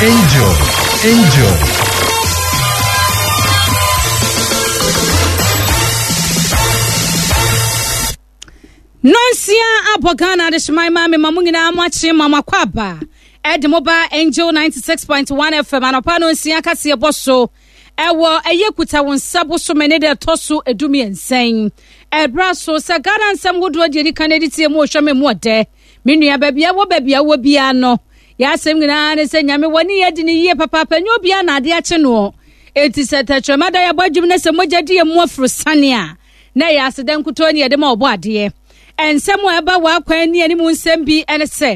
Angel. Nonsia abogana de shmai mama mamungina amachi mama kwaba. Edmoba Angel 96.1 FM anopa nonsia kase boso. Ewo eyekuta won sabo so mene de toso edumi ensen. Ebra so sagara nsam godo de ni kanediti emu ohweme mu ode. Menua babia wo bia no. Ya asem ngina ne se nyame woni yedi ni yie papa panyo bia na ade ache no. Eti setachema da ya bwadwum ne se mogadi emu afro sania. Na ya aseden kuto ni yede ma obo ade. Ensem eba wa kwan ni ani mu nsem bi ene se.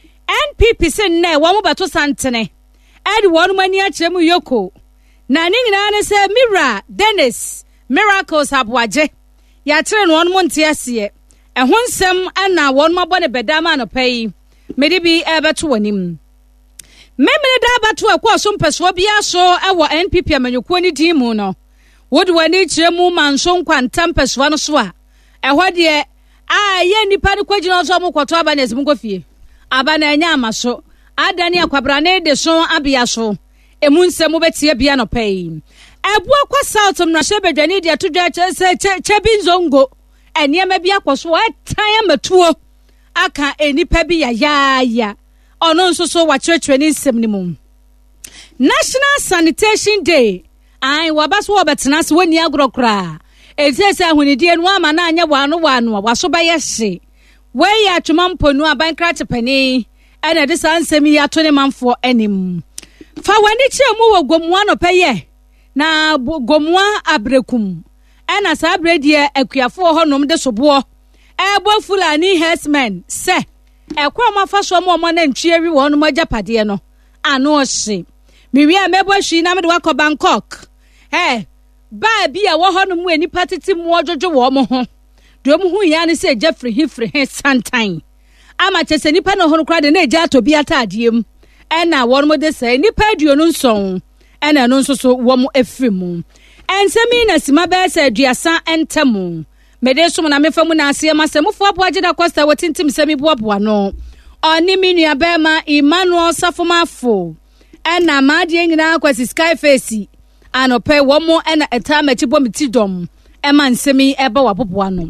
NPP se ne wo mo bato santene. Edi wonu mani ache mu yoko. Na ni ngina ne se Mira Dennis Miracles abwaje. Ya kire no wonu nte ase. Ehon nsem ana wonu mabone bedama no pai. Mede bi ebeto wanim. Memene da bato akwa so mpeso bia so ewo NPP amanyuko ni din mu no. Wodu wani kire mu manso nkwanta mpeso no so a. Ehwo de ye nipa ni kwagina so mo kwoto aba na esimu kofie. Aba na anya amaso. Adani akwabra na de so abia so. Emu nsem betie bia no pai. Ebu akwa South mrahye bedwani de atodwa chebinzongo. Eniema bia kwaso etan matuo. Aka enipa bi ya ono nso so wa churchwe ni nsem ni mu. National Sanitation Day ai wabaso obetena se woni agrokra ezese ahunidie no ama na anya wano waso ba yehye we ya atwuma mponu abankra tepani ena de sansem ya to ne manfo anim fa wani chemu wo gomwa no peye na gomwa abrekum ena sa abredie akuafo honom de sobo ebo fulani herdsmen se ekwa mafa so mo na ntwieri wonu magyapade no ano ohye miwi amebo hwi na me de wakọ Bangkok ba bia wo honom enipa tete mu ojojo wo mo ho do mu hu ya ne se Jeffrey hifre santan ama chese nipa no hono kra de na eja to bi atadiem ena wonu mo de se nipa aduonu nson ena no nso so wo mo efremu ensemi na sima ba se aduasa entemu mede so na mefamu na ase masemufo aboaje da Costa wotintim semi boaboa no oni minua bema Emmanuel Safomafo ena maade nyina kwasi Skyface anope womo ena etama chibomiti ema nsemi eba waboboa no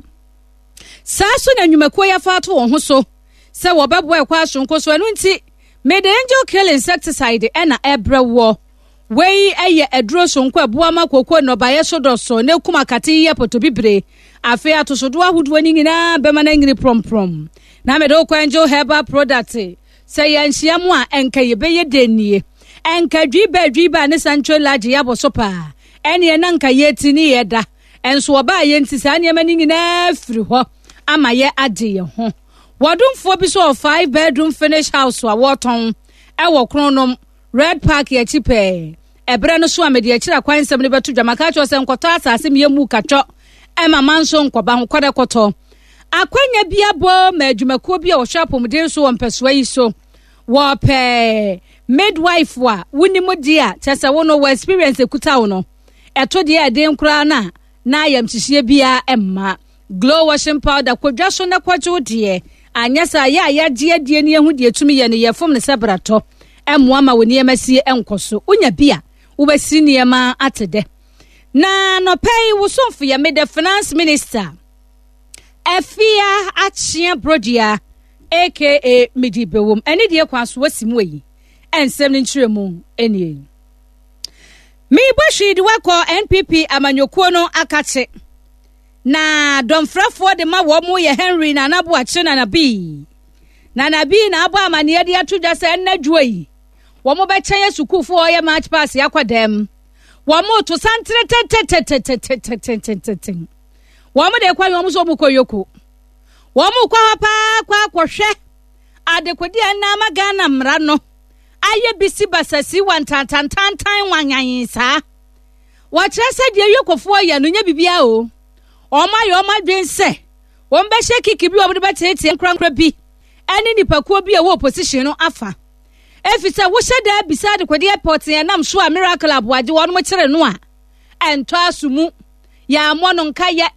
saso na nwumakuo ya fato wo ho so se wo bebo ekwa asonko so enu nti mede Angel kill insecticide ena ebrewo wei eye eduro sonko aboa makoko no baye sodoso na kuma kati ye potobibre afi atosodo ahudu ani nyina bema na ngini prom na mede okwa Angel herbal product se ya nhyiamu a enka yebeye denie enka dwiba ne sancho laje yabo sopa ene na nka yetini yeda enso oba ye ntisa ne ma nyina afiri ho ama ye ade ye ho wodumfo bi so 5 bedroom finish house wa woton ewo kronom Red Park ye chipe ebre no so amede akira kwansem ne beto dwamaka cho se nkoto asase memu katcho ema manso nkoba ho kwade koto akwanya bia bo ma adwumakuo bia wo shop muden so wo mpeswa yi so wo pe midwife wa wunimo dia chese wono wo experience ekuta wo no eto dia den kura na ayam hihie bia emma glow washing powder kwadwa so na kwajo die anyasa ya die ne ehu die tumi ye ne ye fom ne sebrato emwa ma woni emasie enkoso unya bia wo basi ne ma atede na no pay wo somfo ya me the finance minister Efia Achia Brodia aka Midibewum eni de kwaso wasimu yi ensem nchiremu eni mi boshi de wakọ NPP amanyokuo no akache na domfrafo de ma wo mu ye Henry na nabo ache na nabi na abo amane de atudwa se nnadwo yi wo mo be chen yesukufo o ye match pass yakwadem wo mo to santre wo mo de kwa wo mo so mu koyoko wo mo kwa pa kwahwe adekodi na magana mra no aye bisi basasi wantantan wanyan sa wa kyerese de yekofo ya no nya bibia o ma dwense wo mbe sheki bi wo de betete nkrankra bi eni nipakuo bi e wo opposition no afa efisa wo hyeda bisade kwede airport ya nam so a miracle aboaje wo no mo kyere no a ento asumu ya mo no nka ya